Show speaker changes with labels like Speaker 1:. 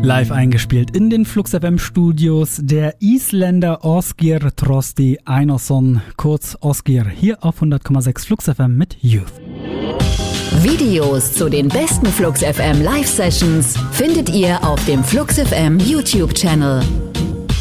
Speaker 1: Live eingespielt in den Flux FM Studios der Isländer Ásgeir Trausti Einarsson, kurz Ásgeir, hier auf 100,6 Flux FM mit Youth.
Speaker 2: Videos zu den besten Flux FM Live Sessions findet ihr auf dem Flux FM YouTube Channel.